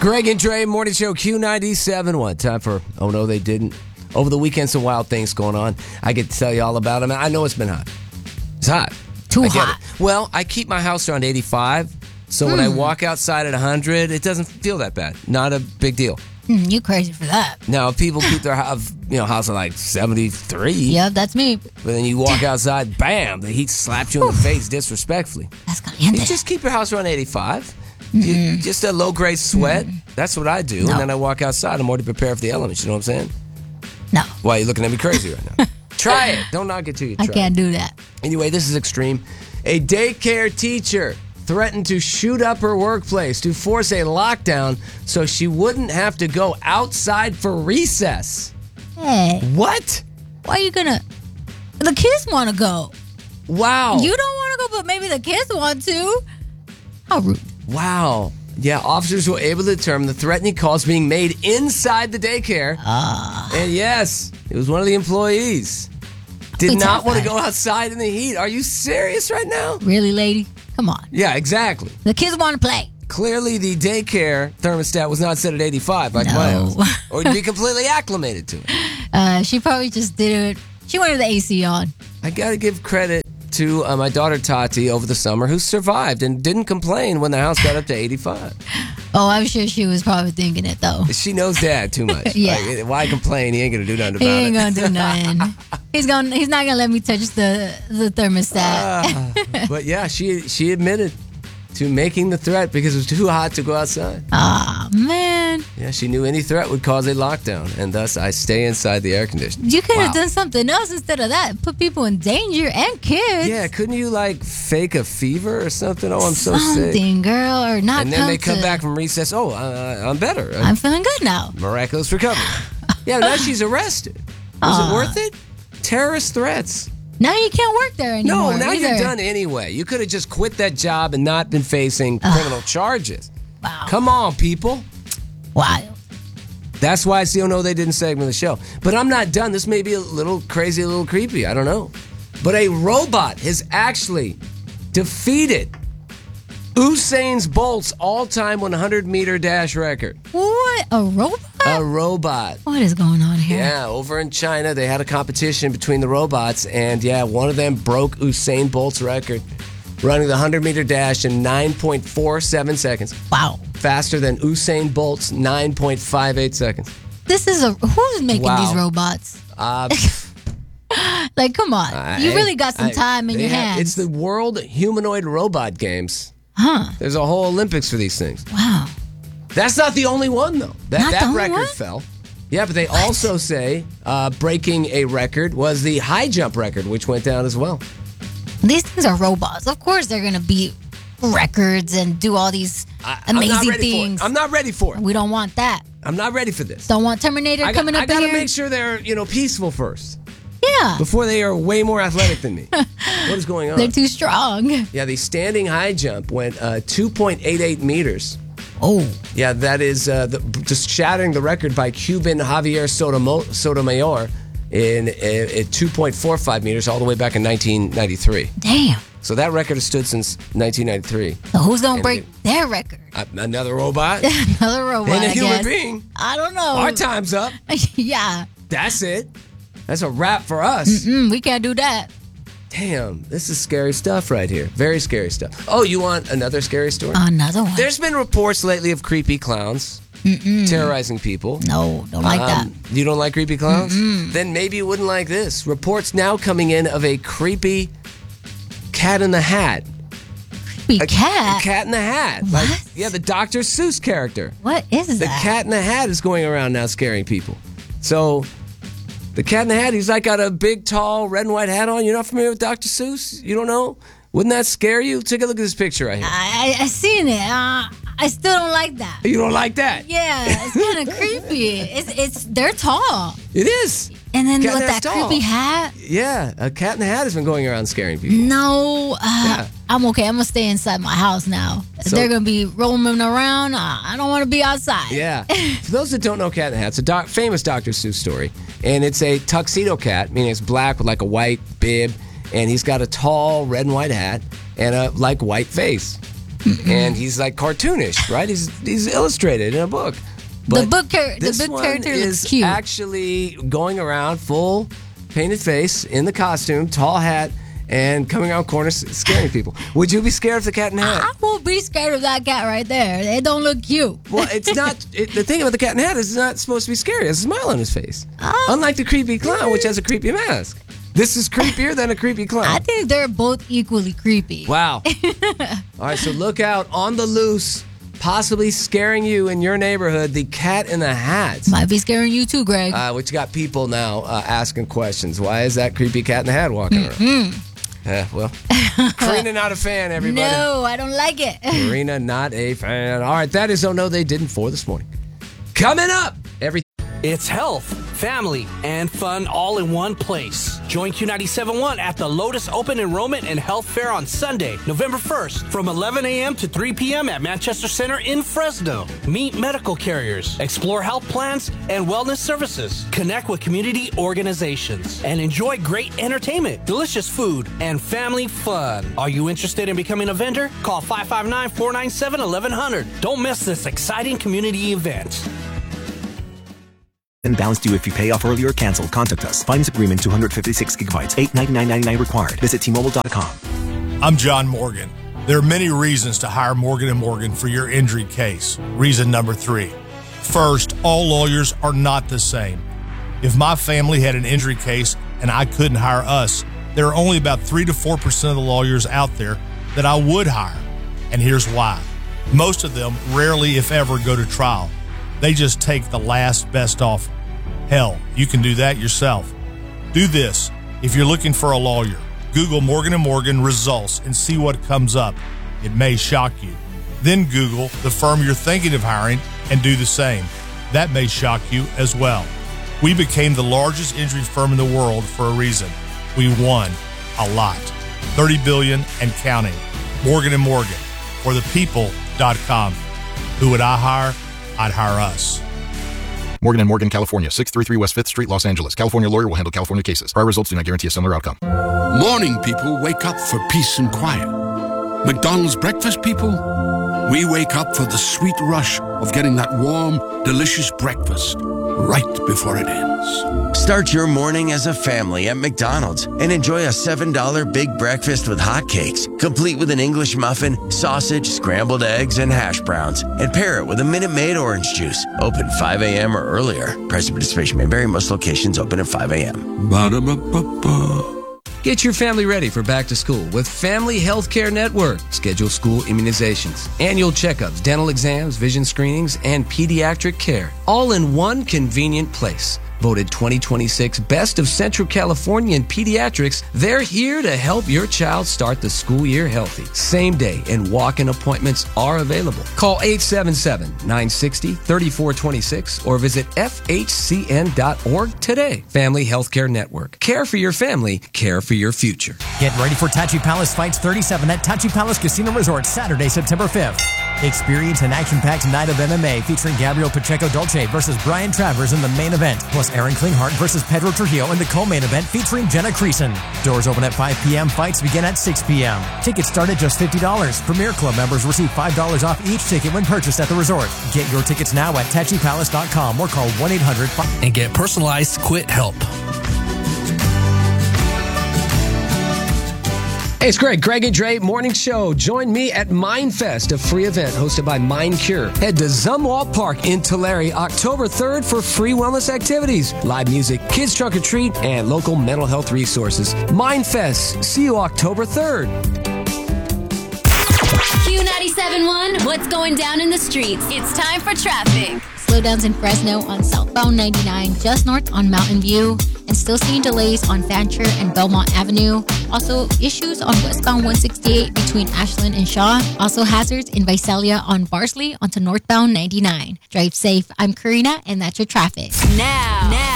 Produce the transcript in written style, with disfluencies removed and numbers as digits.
Greg and Dre, Morning Show, Q97. What time for Oh No They Didn't? Over the weekend, some wild things going on. I get to tell you all about them. I know it's been hot. It's hot. Too hot. Well, I keep my house around 85, so when I walk outside at 100, it doesn't feel that bad. Not a big deal. You crazy for that. Now, if people keep their house at like 73. Yep, that's me. But then you walk outside, bam, the heat slaps you in the face disrespectfully. That's caliente. You just keep your house around 85. Just a low-grade sweat. That's what I do. No. And then I walk outside. I'm already prepared for the elements. You know what I'm saying? No. Why are you looking at me crazy right now? Try it. Don't knock it till you try I can't do that. Anyway, this is extreme. A daycare teacher threatened to shoot up her workplace to force a lockdown so she wouldn't have to go outside for recess. Hey, What? why are you gonna... The kids want to go. Wow. You don't want to go, but maybe the kids want to. How rude. Wow. Yeah, officers were able to determine the threatening calls being made inside the daycare. And yes, it was one of the employees. Did not want to go outside in the heat. Are you serious right now? Really, lady? Come on. Yeah, exactly. The kids want to play. Clearly, the daycare thermostat was not set at 85 like my house. Or to be completely acclimated to it. She probably just did it. She wanted the AC on. I got to give credit to my daughter Tati over the summer, who survived and didn't complain when the house got up to 85. Oh, I'm sure she was probably thinking it, though. She knows Dad too much. Yeah. Like, why complain? He ain't going to do nothing about He ain't it. going to do nothing. He's not going to let me touch the thermostat. But yeah, she admitted to making the threat because it was too hot to go outside. Aw, man. Yeah, she knew any threat would cause a lockdown, and thus I stay inside the air conditioner. You could have done something else instead of that. Put people in danger and kids. Yeah, couldn't you like fake a fever or something? Oh, I'm so sick. Something, girl, or not. And then they come back from recess. Oh, I'm better. I'm feeling good now. Miraculous recovery. Yeah, now she's arrested. Was it worth it? Terrorist threats. Now you can't work there anymore. No, now either. you're done anyway. You could have just quit that job and not been facing criminal charges. Wow. Come on, people. Wild. That's why it's the Oh No They Didn't segment of the show. But I'm not done. This may be a little crazy, a little creepy. I don't know. But a robot has actually defeated Usain Bolt's all-time 100-meter dash record. What? A robot? A robot. What is going on here? Yeah, over in China, they had a competition between the robots, and yeah, one of them broke Usain Bolt's record, running the 100-meter dash in 9.47 seconds. Wow. Faster than Usain Bolt's 9.58 seconds. This is who's making these robots? Like, come on. You really got some time in your hands. It's the World Humanoid Robot Games. Huh. There's a whole Olympics for these things. Wow. That's not the only one, though. That record one? fell. Yeah, but they also say breaking a record was the high jump record, which went down as well. These things are robots. Of course they're going to beat records and do all these amazing things. I'm not ready for it. We don't want that. I'm not ready for this. Don't want Terminator coming up I gotta here. make sure they're, peaceful first. Yeah. Before they are way more athletic than me. What is going on? They're too strong. Yeah, the standing high jump went 2.88 meters. Oh. Yeah, that is just shattering the record by Cuban Javier Sotomayor in 2.45 meters all the way back in 1993. Damn. So that record has stood since 1993. So who's going to break their record? Another robot? Another robot, And a I human guess. being. I don't know. Our time's up. Yeah. That's it. That's a wrap for us. We can't do that. Damn, this is scary stuff right here. Very scary stuff. Oh, you want another scary story? Another one. There's been reports lately of creepy clowns terrorizing people. No, don't like that. You don't like creepy clowns? Then maybe you wouldn't like this. Reports now coming in of a creepy Cat in the Hat. Creepy cat? A Cat in the Hat. What? Like, yeah, the Dr. Seuss character. What is The that? Cat in the Hat is going around now scaring people. So, the Cat in the Hat, he's like got a big, tall, red and white hat on. You're not familiar with Dr. Seuss? You don't know? Wouldn't that scare you? Take a look at this picture right here. I seen it. I still don't like that. You don't like that? Yeah, it's kind of creepy. They're tall. It is. And then Cat in with the that Hat's tall. creepy hat. Yeah, a Cat in the Hat has been going around scaring people. No, Yeah. I'm okay. I'm gonna stay inside my house now. So- They're gonna be roaming around. I don't want to be outside. Yeah. For those that don't know Cat in the Hat, it's a famous Dr. Seuss story. And it's a tuxedo cat, meaning it's black with like a white bib. And he's got a tall red and white hat and a like white face. and he's like cartoonish, right? He's illustrated in a book. But the book one character is looks cute. actually going around full painted face in the costume, tall hat, and coming around corners scaring people. Would you be scared of the Cat in the Hat? I won't be scared of that cat right there. They don't look cute. Well, it's not. The thing about the Cat in the Hat is it's not supposed to be scary. It's a smile on his face. Unlike the creepy clown, which has a creepy mask. This is creepier than a creepy clown. I think they're both equally creepy. Wow. All right, so look out on the loose, possibly scaring you in your neighborhood, the Cat in the Hat. Might be scaring you too, Greg. Which got people now asking questions. Why is that creepy Cat in the Hat walking around? Well, Karina not a fan, everybody. No, I don't like it. Karina not a fan. All right, that is Oh No They Didn't for this morning. Coming up, It's health, family, and fun all in one place. Join Q97.1 at the Lotus Open Enrollment and Health Fair on Sunday, November 1st, from 11 a.m. to 3 p.m. at Manchester Center in Fresno. Meet medical carriers, explore health plans and wellness services, connect with community organizations, and enjoy great entertainment, delicious food, and family fun. Are you interested in becoming a vendor? Call 559-497-1100. Don't miss this exciting community event. And bounced due if you pay off early or cancel. Contact us. Finance agreement 256 gigabytes. $899.99 required. Visit T-Mobile.com. I'm John Morgan. There are many reasons to hire Morgan & Morgan for your injury case. Reason number 3. First, all lawyers are not the same. If my family had an injury case and I couldn't hire us, there are only about 3 to 4% of the lawyers out there that I would hire. And here's why. Most of them rarely, if ever, go to trial. They just take the last best offer. Hell, you can do that yourself. Do this. If you're looking for a lawyer, Google Morgan & Morgan results and see what comes up. It may shock you. Then Google the firm you're thinking of hiring and do the same. That may shock you as well. We became the largest injury firm in the world for a reason. We won a lot. $30 billion and counting. Morgan & Morgan. For the people.com. Who would I hire? I'd hire us. Morgan & Morgan, California, 633 West 5th Street, Los Angeles. California lawyer will handle California cases. Prior results do not guarantee a similar outcome. Morning people wake up for peace and quiet. McDonald's breakfast people, we wake up for the sweet rush of getting that warm, delicious breakfast right before it ends. Start your morning as a family at McDonald's and enjoy a $7 big breakfast with hotcakes, complete with an English muffin, sausage, scrambled eggs, and hash browns. And pair it with a Minute Maid orange juice. Open 5 a.m. or earlier. Price and participation may vary. Most locations open at 5 a.m. Ba-da-ba-ba-ba. Get your family ready for back to school with Family Healthcare Network. Schedule school immunizations, annual checkups, dental exams, vision screenings, and pediatric care, all in one convenient place. Voted 2026 Best of Central California in Pediatrics, they're here to help your child start the school year healthy. Same day and walk-in appointments are available. Call 877-960-3426 or visit fhcn.org today. Family Healthcare Network. Care for your family, care for your future. Get ready for Tachi Palace Fights 37 at Tachi Palace Casino Resort Saturday, September 5th. Experience an action-packed night of MMA featuring Gabriel Pacheco Dolce versus Brian Travers in the main event, plus Aaron Klinghardt versus Pedro Trujillo in the co-main event featuring Jenna Creason. Doors open at 5 p.m. Fights begin at 6 p.m. Tickets start at just $50. Premier Club members receive $5 off each ticket when purchased at the resort. Get your tickets now at TachiPalace.com or call 1-800 and get personalized quit help. Hey, it's Greg and Dre Morning Show. Join me at MindFest, a free event hosted by Mind Cure. Head to Zumwalt Park in Tulare October 3rd for free wellness activities, live music, kids trunk or treat, and local mental health resources. MindFest. See you October 3rd. Q97.1, what's going down in the streets? It's time for traffic. Slowdowns in Fresno on southbound 99, just north on Mountain View, and still seeing delays on Fancher and Belmont Avenue. Also, issues on westbound 168 between Ashland and Shaw. Also, hazards in Visalia on Barsley onto northbound 99. Drive safe. I'm Karina, and that's your traffic. Now.